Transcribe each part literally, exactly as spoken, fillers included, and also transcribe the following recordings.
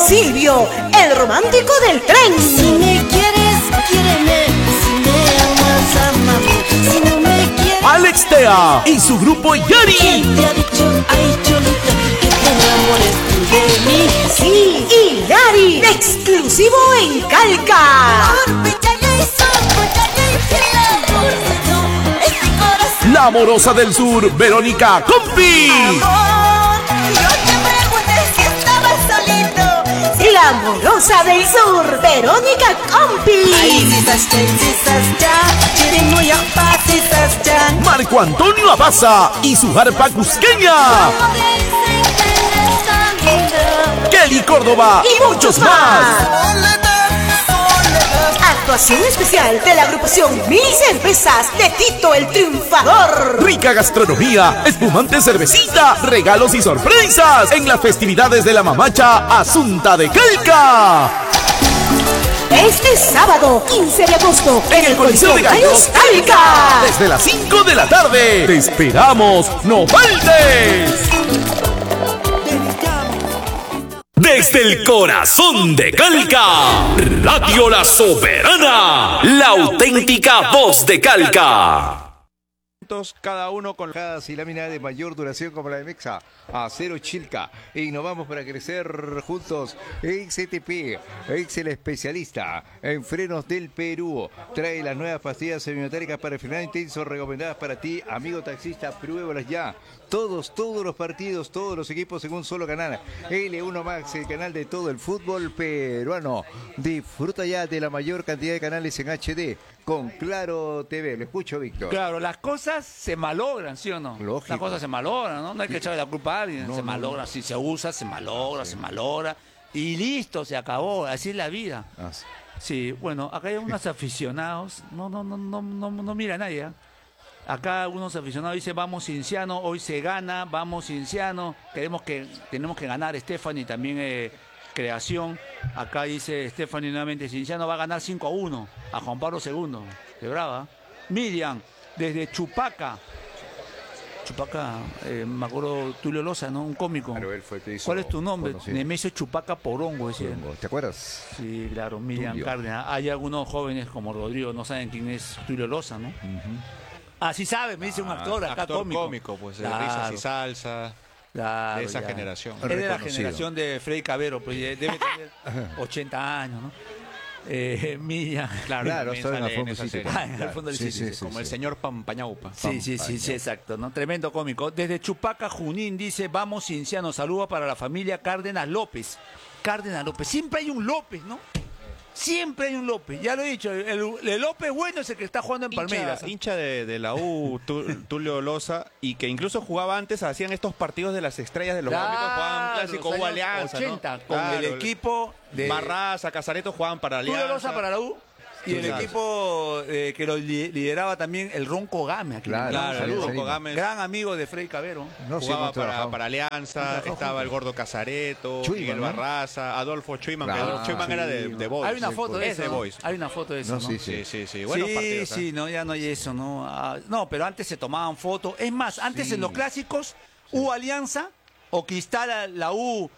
Silvio, el romántico del tren. Si me quieres, quiéreme. Si me amas, amame. Si no me quieres, Alex Tea y su grupo Yari. ¿quién te ha dicho, ay, cholita, que te enamores tú de mí? Sí, y Yari, exclusivo en Calca. La amorosa del sur, Verónica Compi. La amorosa del sur, Verónica Compi. Marco Antonio Abaza y su arpa cusqueña. Kelly Córdoba y muchos más. Actuación especial de la agrupación Mil Cervezas de Tito el Triunfador. Rica gastronomía, espumante cervecita, regalos y sorpresas en las festividades de la mamacha Asunta de Calca. Este sábado, quince de agosto, En el Coliseo de Gallos, Calca. desde las cinco de la tarde. Te esperamos, no faltes. Desde el corazón de Calca, Radio La Soberana, la auténtica voz de Calca. Cada uno con y láminas de mayor duración como la de Mexa, Acero Chilca. E innovamos para crecer juntos. X T P, X el especialista en frenos del Perú. Trae las nuevas pastillas semimetálicas para el frenado intenso recomendadas para ti, amigo taxista. Pruébalas ya. Todos, todos los partidos, todos los equipos en un solo canal. L uno Max, el canal de todo el fútbol peruano. Disfruta ya de la mayor cantidad de canales en H D con Claro T V. Lo escucho, Víctor. Claro, las cosas se malogran, ¿sí o no? Lógico. Las cosas se malogran, ¿no? No hay que echarle la culpa a alguien. No, se no, malogra, no. si se usa, se malogra, sí. se malogra. Y listo, se acabó. Así es la vida. Ah, sí. Sí, bueno, acá hay unos aficionados. No, no, no, no, no, no mira a nadie. ¿eh? Acá algunos aficionados dicen, vamos Cinciano, hoy se gana, vamos Cinciano. Queremos que, tenemos que ganar, Stephanie, también eh, Creación. Acá dice Stephanie nuevamente, Cinciano va a ganar cinco a uno a Juan Pablo segundo. Qué brava. Miriam, desde Chupaca. Chupaca, eh, me acuerdo, Tulio Loza, ¿no? Un cómico. Claro, él fue el que hizo ¿Cuál es tu nombre? conocido. Nemesio Chupaca Porongo, decía. ¿Te acuerdas? Sí, claro, Miriam Tulio. Cárdenas. Hay algunos jóvenes como Rodrigo, no saben quién es Tulio Loza, ¿no? Uh-huh. Ah, sí sabe, me dice un actor acá actor cómico. cómico, pues de Claro. risas y salsa, Claro, de esa ya. generación. Es de la Reconocido. generación de Freddy Cabero, pues debe tener ochenta años, ¿no? Eh, Miriam. Claro, Claro, también está en la sale forma esa sí, serie. Ah, en el fondo del Sí, sitio. sí, sí, Como el sí. señor Pampañaupa. Sí, sí, sí, sí, exacto, ¿no? Tremendo cómico. Desde Chupaca, Junín, dice, vamos Cinciano, saludos para la familia Cárdenas López. Cárdenas López, siempre hay un López, ¿no? Siempre hay un López, ya lo he dicho, el, el López bueno es el que está jugando en Palmeiras. Hincha, hincha de, de la U, Tu- Tulio Loza, y que incluso jugaba antes, hacían estos partidos de las estrellas de los árbitros, jugaban un clásico los U años Alianza, ¿no? ochenta, con Claro, el equipo de Barraza, Casareto jugaban para Tulio Alianza. Loza para la U. Y el Claro. equipo eh, que lo li- lideraba también el Ronco Game. Aquí. Claro, Un Claro, saludo. sí, Rocco sí. Gámez Gran amigo de Freddy Cabero. No, sí, jugaba hemos para, trabajado. para Alianza, trabajado estaba juntos. el gordo Casareto, Chuyman, Miguel ¿no? Barraza, Adolfo Chuyman, que Claro, Adolfo Chuyman sí. era de, de Boys. Hay una foto de Es eso. de ¿no? Boys. Hay una foto de eso. No, ¿no? sí, Sí, sí, sí, buenos sí, partidos. ¿eh? sí, no, ya no hay eso, ¿no? Ah, no, pero antes se tomaban fotos. Es más, antes Sí. en los clásicos, U Alianza, o Cristal la U,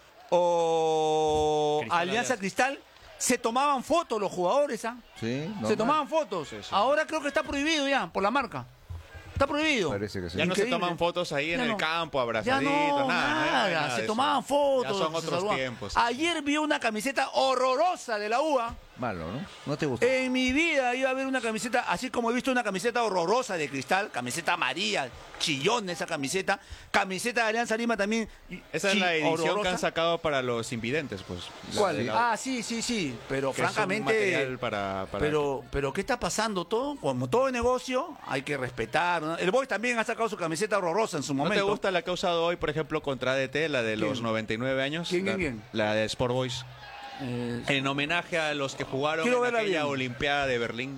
o Cristal Alianza Alianza. Cristal, se tomaban fotos los jugadores, ¿ah? Sí, Se normal. tomaban fotos. Sí, sí. Ahora creo que está prohibido ya, por la marca. Está prohibido. Parece que sí. Ya no se Increíble. toman fotos ahí en Ya el no. campo, Ya abrazaditos, no, nada, no hay- no hay nada, nada se de tomaban eso. fotos. Ya son se otros saludaban. tiempos. Ayer vi una camiseta horrorosa de la U A. Malo, ¿no? ¿No te gusta? En mi vida iba a ver una camiseta, así como he visto una camiseta horrorosa de Cristal, camiseta amarilla, chillón esa camiseta, camiseta de Alianza Lima también. Esa es chi- la edición horrorosa. que han sacado para los invidentes, pues. ¿Cuál? La- la- Ah, sí, sí, sí, pero que es un francamente, material para, para- pero, pero ¿qué está pasando? Todo, como todo negocio, hay que respetar, ¿no? El Boys también ha sacado su camiseta horrorosa en su ¿No momento. te gusta la que ha usado hoy, por ejemplo, contra A D T, la de los ¿Quién? noventa y nueve años? ¿Quién, la, quién, quién? la de Sport Boys. Eh, En homenaje a los que jugaron Quiero en verla aquella bien. Olimpiada de Berlín.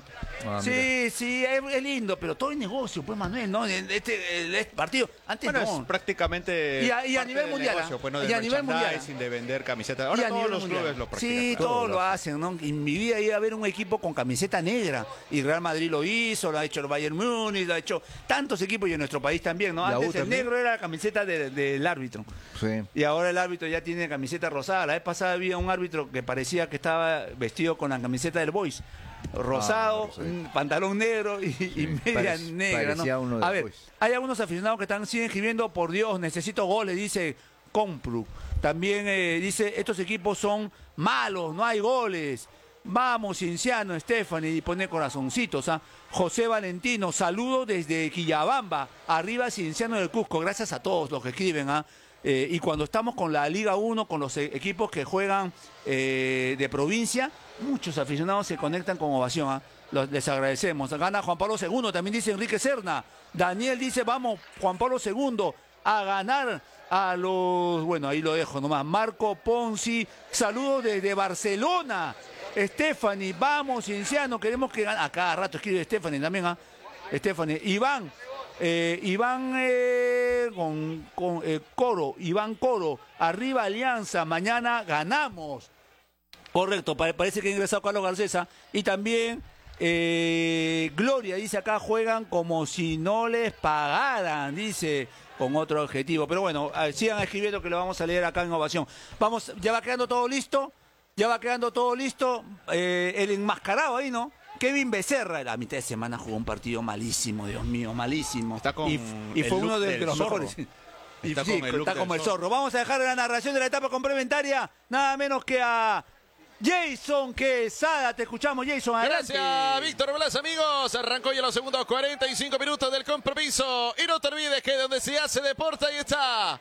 Ah, sí, mira. sí, es, es lindo, pero todo es negocio, pues Manuel, ¿no? Este, el, este partido, antes Bueno, no. es prácticamente Y a- y a parte nivel del mundial, negocio, ¿ah? pues, ¿no? Y Del a nivel mundial. merchandising, de vender camisetas. Y Ahora a todos nivel los mundial. clubes lo practican. Sí, Todos todos lo lo hacen, ¿no? En mi vida iba a ver un equipo con camiseta negra. Y Real Madrid lo hizo, lo ha hecho el Bayern Múnich, lo ha hecho tantos equipos y en nuestro país también, ¿no? La U Antes el también. negro era la camiseta de- del árbitro. Sí. Y ahora el árbitro ya tiene camiseta rosada. La vez pasada había un árbitro que parecía que estaba vestido con la camiseta del Boys. Rosado, Ah, sí. un pantalón negro y, y media parec- negra, parecía ¿no? uno del A ver, Boys. hay algunos aficionados que están siguen escribiendo, por Dios, necesito goles, dice Compru. También eh, dice, estos equipos son malos, no hay goles. Vamos, Cienciano, Stephanie, y pone corazoncitos. ¿Ah? José Valentino, saludo desde Quillabamba, arriba Cienciano del Cusco. Gracias a todos los que escriben. ¿Ah? Eh, y cuando estamos con la Liga uno, con los eh, equipos que juegan eh, de provincia, muchos aficionados se conectan con ovación. ¿Ah? Los, les agradecemos. Gana Juan Pablo segundo, también dice Enrique Serna. Daniel dice, vamos, Juan Pablo segundo, a ganar a los... Bueno, ahí lo dejo nomás. Marco Ponzi, saludos desde Barcelona. Stephanie, vamos, Cienciano, queremos que gane. A cada rato escribe Stephanie también, ¿ah? Stephanie. Iván, eh, Iván eh, con, con eh, Coro, Iván Coro, arriba Alianza, mañana ganamos. Correcto, pa- parece que ha ingresado Carlos Garcesa. Y también eh, Gloria, dice acá, juegan como si no les pagaran, dice, con otro objetivo. Pero bueno, eh, sigan escribiendo que lo vamos a leer acá en Ovación. Vamos, ya va quedando todo listo. Ya va quedando todo listo. Eh, el enmascarado ahí, ¿no? Kevin Becerra, la mitad de semana jugó un partido malísimo, Dios mío, malísimo. Está con y, y el fue uno look de, del de los zorro. mejores. Y Está sí, con el look está del como el zorro. zorro. Vamos a dejar la narración de la etapa complementaria, nada menos que a Jason Quesada. Te escuchamos, Jason. Adelante. Gracias, Víctor Blas, amigos. Arrancó ya los segundos cuarenta y cinco minutos del compromiso. Y no te olvides que donde se hace deporte, ahí está.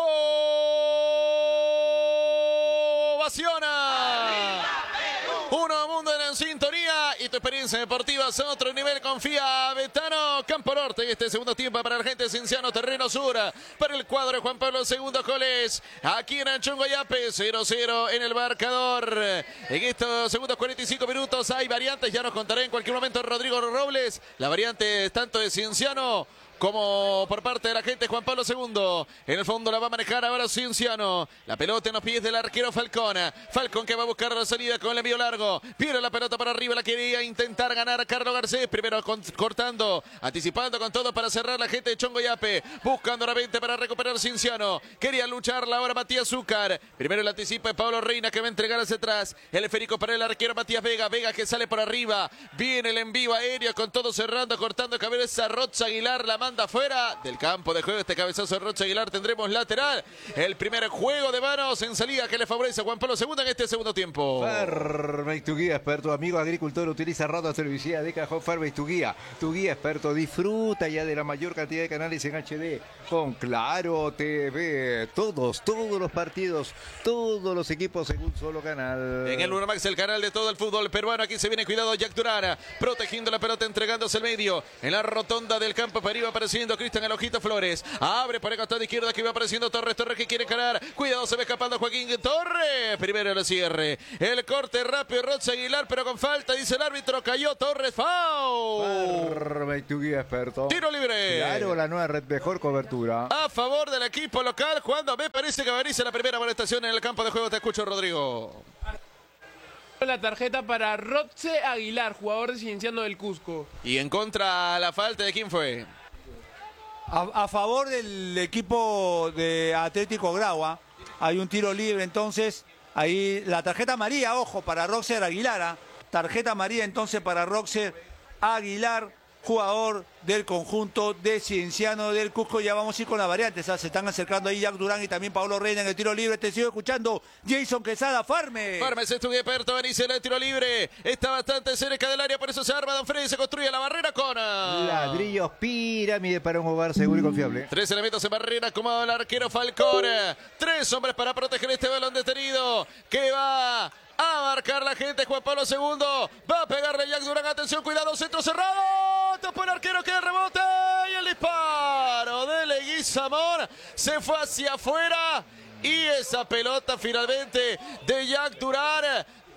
Ovaciona. Uno mundo en sintonía y tu experiencia deportiva es a otro nivel. Confía Betano. Campo Norte en este segundo tiempo para el gente de Cienciano, terreno sur. Para el cuadro de Juan Pablo segundo goles. Aquí en Anchongoyape, cero cero en el marcador. En estos segundos cuarenta y cinco minutos hay variantes. Ya nos contaré en cualquier momento Rodrigo Robles. La variante tanto de Cienciano como por parte de la gente Juan Pablo segundo. En el fondo la va a manejar ahora Cienciano. La pelota en los pies del arquero Falcón. Falcón que va a buscar la salida con el envío largo. Viene la pelota para arriba, la quería intentar ganar Carlos Garcés. Primero con, cortando, anticipando con todo para cerrar la gente de Chongoyape. Buscando nuevamente para recuperar Cienciano. Quería lucharla ahora Matías Zúcar. Primero el anticipo de Pablo Reina que va a entregar hacia atrás. El esférico para el arquero Matías Vega. Vega que sale por arriba. Viene el envío aéreo con todo cerrando, cortando cabeza. Rocha Aguilar la manda afuera del campo de juego. Este cabezazo de Rocha Aguilar. Tendremos lateral. El primer juego de manos en salida que le favorece a Juan Pablo segundo en este segundo tiempo. Fermex, tu guía experto, amigo agricultor, utiliza radio servicial de cajón. Fermex, tu guía, tu guía experto, disfruta ya de la mayor cantidad de canales en H D con Claro T V. Todos, todos los partidos, todos los equipos en un solo canal. En el Uramax, el canal de todo el fútbol peruano. Aquí se viene cuidado Jack Durán, protegiendo la pelota, entregándose el medio. En la rotonda del campo para arriba apareciendo Cristian El Ojito Flores. Abre por el costado izquierdo, aquí va apareciendo Torres. Torres que quiere ganar. Cuidado, se va escapando Joaquín Torres. Primero el cierre. El corte rápido, Rocha Aguilar, pero con falta, dice el árbitro. Cayó Torres. ¡Foul! Fermex, tu guía experto. Tiro libre. Claro, la nueva red, mejor cobertura. A favor del equipo local, cuando me parece que averiza la primera amonestación en el campo de juego. Te escucho, Rodrigo. La tarjeta para Roche Aguilar, jugador de Cienciano del Cusco. Y en contra, la falta de quién fue. A, a favor del equipo de Atlético Grau, hay un tiro libre, entonces ahí la tarjeta amarilla, ojo, para Roxer Aguilar. ¿Ah? Tarjeta amarilla entonces para Roxer Aguilar, jugador del conjunto de Cienciano del Cusco. Ya vamos a ir con las variantes. ¿Ah? Se están acercando ahí Jack Durán y también Pablo Reina en el tiro libre. Te sigo escuchando, Jason Quesada. Farme. Farme se estudia Perto, Benicio en el tiro libre. Está bastante cerca del área, por eso se arma Don Freddy. Se construye la barrera con Ladrillos pirámide para un hogar seguro y confiable. tres elementos en barrera, acomodado el arquero Falcón. Tres hombres para proteger este balón detenido. Que va a marcar la gente. Juan Pablo segundo. Va a pegarle Jack Durán. Atención, cuidado, centro cerrado. Tapó el arquero, que el rebote. Y el disparo de Leguizamón se fue hacia afuera. Y esa pelota finalmente de Jack Durán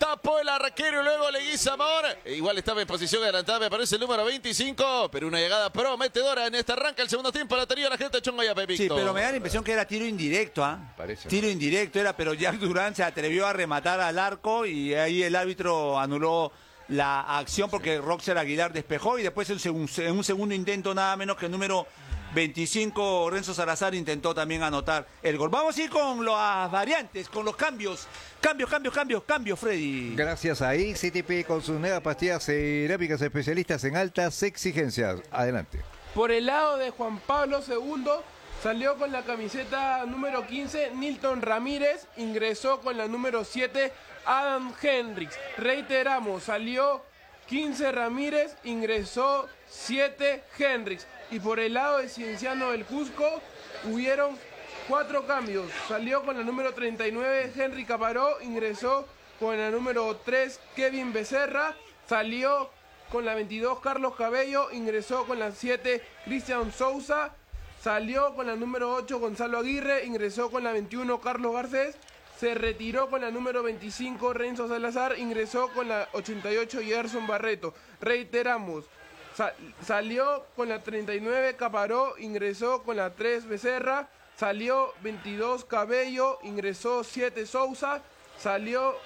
tapó el arquero y luego Leguizamón. Igual estaba en posición adelantada, me parece el número veinticinco, pero una llegada prometedora en este arranque el segundo tiempo. La tenía la gente de Chongoya, Pepito. Sí, pero me da la impresión que era tiro indirecto, ¿ah? Parece. Tiro indirecto era, pero Jack Durán se atrevió a rematar al arco y ahí el árbitro anuló la acción porque Roxer Aguilar despejó y después en un, en un segundo intento nada menos que el número veinticinco, Renzo Salazar intentó también anotar el gol. Vamos a ir con las variantes, con los cambios. Cambios, cambios, cambios, cambios, Freddy. Gracias a X T P con sus nuevas pastillas cerámicas especialistas en altas exigencias. Adelante. Por el lado de Juan Pablo segundo, salió con la camiseta número quince, Nilton Ramírez. Ingresó con la número siete, Adam Hendricks. Reiteramos, salió quince Ramírez, ingresó siete Hendricks. Y por el lado de Cienciano del Cusco, hubieron cuatro cambios. Salió con la número treinta y nueve, Henry Caparó. Ingresó con la número tres, Kevin Becerra. Salió con la veintidós, Carlos Cabello. Ingresó con la siete, Cristian Souza. Salió con la número ocho, Gonzalo Aguirre. Ingresó con la veintiuno, Carlos Garcés. Se retiró con la número veinticinco, Renzo Salazar. Ingresó con la ochenta y ocho, Gerson Barreto. Reiteramos. Sa salió con la treinta y nueve, Caparó. Ingresó con la tres, Becerra. Salió veintidós, Cabello. Ingresó siete, Souza. Salió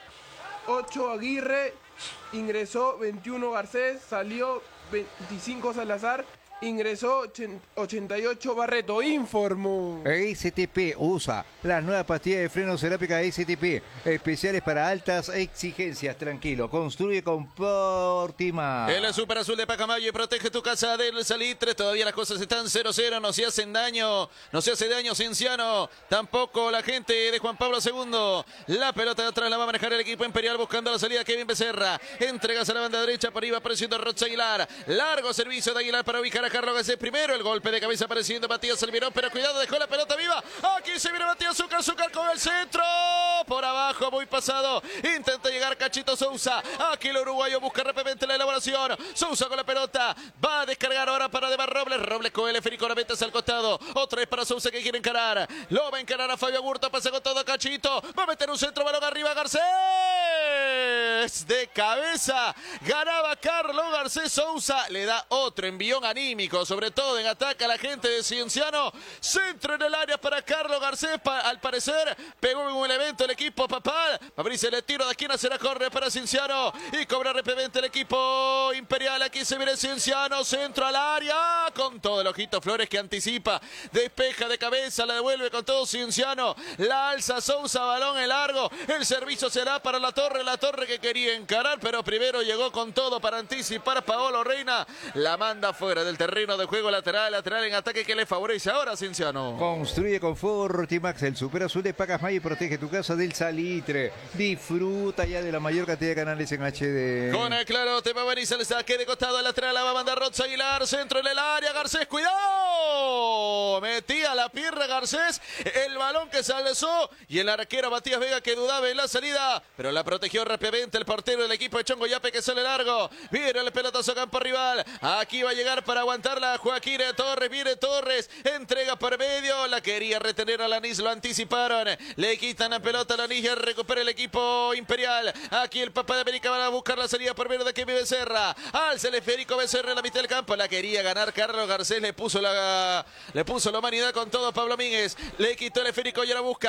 ocho, Aguirre. Ingresó veintiuno, Garcés. Salió veinticinco, Salazar. Ingresó ochenta y ocho, Barreto. Informó. X T P usa la nueva pastilla de freno cerámica X T P, especiales para altas exigencias. Tranquilo, construye con Portima. El Super Azul de Pacamayo y protege tu casa del salitre. Todavía las cosas están cero cero, no se hacen daño, no se hace daño Cienciano, tampoco la gente de Juan Pablo segundo. La pelota de atrás la va a manejar el equipo imperial buscando la salida Kevin Becerra. Entregas a la banda derecha, por arriba apareciendo Rocha Aguilar. Largo servicio de Aguilar para ubicar a Carlos Garcés primero. El golpe de cabeza apareciendo Matías Almirón, pero cuidado, dejó la pelota viva. Aquí se viene Matías Zúcar, Zúcar con el centro. Por abajo, muy pasado. Intenta llegar Cachito Souza. Aquí el uruguayo busca rápidamente la elaboración. Souza con la pelota. Va a descargar ahora para Demar Robles. Robles con el esférico, la mete hacia el costado. Otra vez para Souza que quiere encarar. Lo va a encarar a Fabio Agurto. Pasa con todo Cachito. Va a meter un centro, balón arriba Garcés. De cabeza. Ganaba Carlos Garcés. Souza le da otro envión anímico, sobre todo en ataque a la gente de Cienciano. Centro en el área para Carlos Garcés. Pa al parecer pegó en un elemento el equipo Papal. Fabrice le tiro de esquina, será corre para Cienciano. Y cobra repelente el equipo imperial. Aquí se viene Cienciano. Centro al área. Con todo el ojito Flores que anticipa. Despeja de cabeza. La devuelve con todo Cienciano. La alza Souza. Balón en largo. El servicio será para la torre. La torre que quería encarar, pero primero llegó con todo para anticipar Paolo Reina. La manda fuera del terreno de juego, lateral, lateral en ataque que le favorece ahora Cienciano. Construye con Fortimax el Super Azul de Pacasmayo y protege tu casa del salitre. Disfruta ya de la mayor cantidad de canales en H D. Con el claro te va a venir el saque de costado al lateral, la va a mandar Rocha Aguilar, centro en el área, Garcés, cuidado. Metía la pierna Garcés, el balón que se alzó y el arquero Matías Vega que dudaba en la salida, pero la protegió rápidamente el portero del equipo de Chongo Yape que sale largo. Viene el pelotazo a campo rival. Aquí va a llegar para aguantarla Joaquín Torres, viene Torres, entrega por medio, la quería retener a Lanís, lo anticiparon, le quitan la pelota a Lanís y recupera el equipo imperial. Aquí el papá de América va a buscar la salida por medio de Kevin Becerra, alza el esférico Becerra en la mitad del campo, la quería ganar Carlos Garcés, le puso la le puso la humanidad con todo Pablo Míguez, le quitó el esférico y ahora busca